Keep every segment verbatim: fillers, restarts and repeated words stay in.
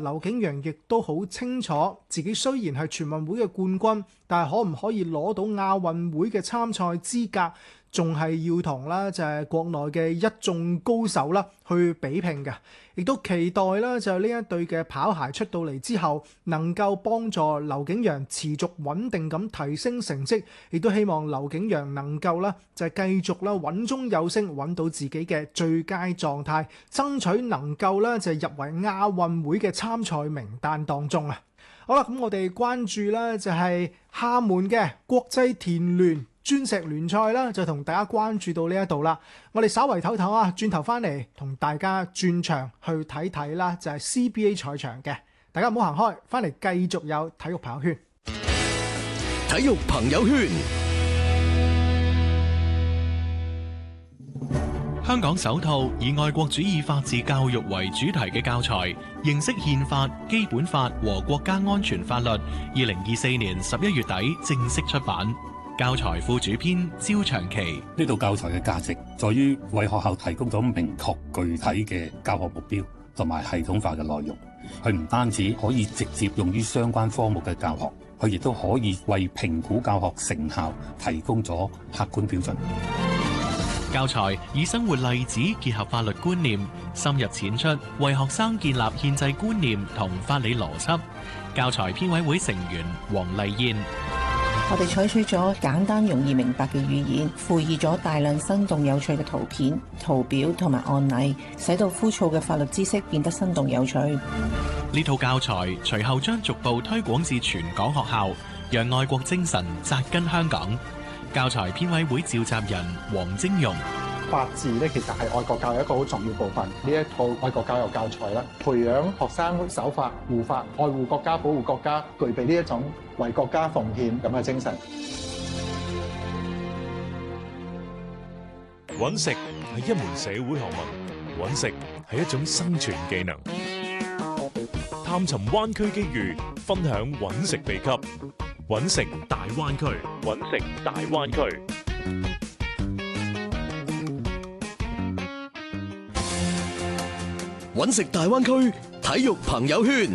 劉景陽亦都好清楚，自己雖然係全運會嘅冠軍，但係可唔可以攞到亞運會嘅參賽資格，仲係要同啦就係國內嘅一眾高手啦去比拼嘅。亦都期待啦就呢一對嘅跑鞋出到嚟之後，能夠幫助劉景陽持續穩定咁提升成績，亦都希望劉景陽能夠啦就係繼續啦穩中有升，揾到自己嘅最佳狀態，爭取能夠啦就係入圍亞運會嘅參賽名單當中啊！好啦，咁我哋關注啦就係廈門嘅國際田聯鑽石聯賽啦，就同大家關注到呢一度啦。我哋稍為唞唞啊，轉頭翻嚟同大家轉場去睇睇啦，就係 C B A 賽場嘅。大家唔好行開，翻嚟繼續有體育朋友圈。 體育朋友圈。香港首套以愛國主義法治教育為主題嘅教材《認識憲法、基本法和國家安全法律》，二零二四年十一月底正式出版。教材副主編焦長期： 呢套教材嘅價值在於為學校提供咗明確具體嘅教學目標同埋系統化嘅內容。佢唔單止可以直接用於相關科目嘅教學，佢亦都可以為評估教學成效提供咗客觀標準。 教材以生活例子結合法律觀念，深入淺出，為學生建立憲制觀念同法理邏輯。教材編委會成員黃麗燕： 我哋採取咗簡單容易明白嘅語言，附以咗大量生動有趣嘅圖片、圖表同埋案例，使到枯燥嘅法律知識變得生動有趣。 呢套教材隨後將逐步推廣至全港學校，讓愛國精神扎根香港。教材編委會召集人黃晶容： 法治咧，其實係愛國教育一個好重要部分。呢一套愛國教育教材咧，培養學生守法、護法、愛護國家、保護國家，具備呢一種為國家奉獻咁嘅精神。 揾食係一門社會學問，揾食係一種生存技能。探尋灣區機遇，分享揾食秘笈。揾食大灣區，揾食大灣區。 揾食大灣區體育朋友圈。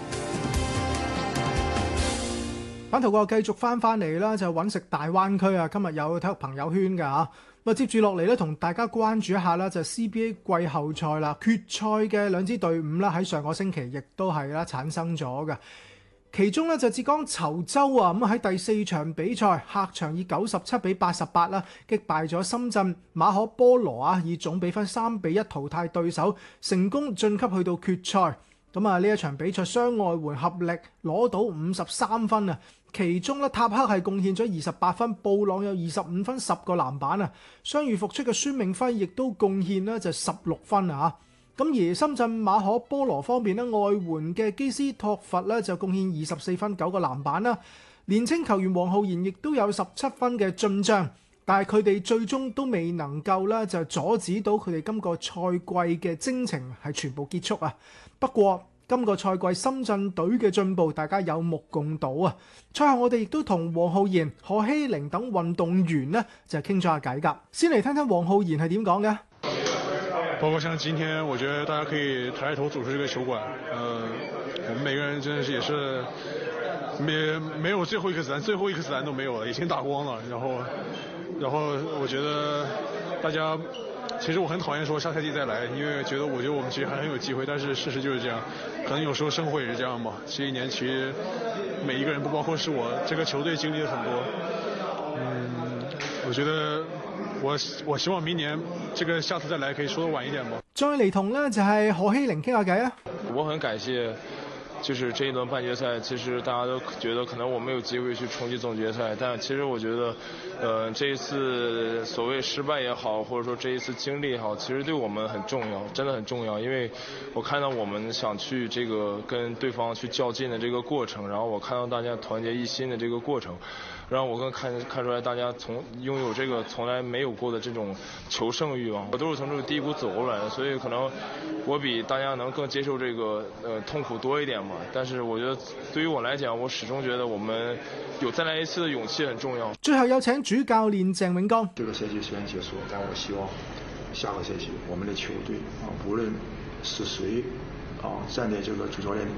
反頭過繼續翻翻嚟啦，就揾食大灣區啊！今日有體育朋友圈㗎嚇。咁啊，接住落嚟咧，同大家關注一下啦，就係 C B A 季後賽啦，決賽嘅兩支隊伍啦，喺上個星期亦都係啦產生咗嘅。其中咧就浙江稠州啊，咁喺第四場比賽客場以九十七比八十八啦擊敗咗深圳馬可波羅啊，以總比分三比一淘汰對手，成功晉級去到決賽。咁啊，呢一場比賽雙外援合力攞到五十三分啊，其中咧塔克係貢獻咗二十八分，布朗有二十五分十個籃板啊，傷愈復出嘅孫銘輝亦都貢獻咧就十六分啊。咁而深圳馬可波羅方面咧，外援嘅基斯托弗咧就貢獻二十四分九個籃板啦。年青球員黃浩然亦都有十七分嘅進帳，但係佢哋最終都未能夠咧就阻止到佢哋今個賽季嘅征程係全部結束啊。不過今個賽季深圳隊嘅進步，大家有目共睹啊！賽後我哋亦都同黃浩然、何希玲等運動員呢就傾咗下偈㗎。先嚟聽聽黃浩然係點講嘅。 包括像今天，我覺得大家可以抬抬頭走出這個球館，呃，我們每個人真的是也是沒沒有最後一顆子彈，最後一顆子彈都沒有了，已經打光了。然後，然後我覺得大家，其實我很討厭說下賽季再來，因為覺得我覺得我們其實還很有機會，但是事實就是這樣，可能有時候生活也是這樣嘛。這一年其實每一個人，不包括是我，這個球隊經歷了很多。嗯，我覺得。我我希望明年這個下次再來可以說得晚一點嘛。 再嚟同呢就係何希玲傾下偈啊。 我很感謝，就是這一輪半決賽，其實大家都覺得可能我沒有機會去衝擊總決賽，但其實我覺得，呃，這一次所謂失敗也好，或者說這一次經歷也好，其實對我們很重要，真的很重要。因為我看到我們想去這個跟對方去較勁的這個過程，然後我看到大家團結一心的這個過程。讓我更看看出來，大家從擁有這個從來沒有過的這種求勝慾望。我都是從這個低谷走過來的，所以可能我比大家能更接受這個呃痛苦多一點嘛。但是我覺得對於我來講，我始終覺得我們有再來一次的勇氣很重要。 最後有請主教練鄭永剛。 這個賽季雖然結束，但我希望下個賽季我們的球隊啊，無論是誰啊站在這個主教練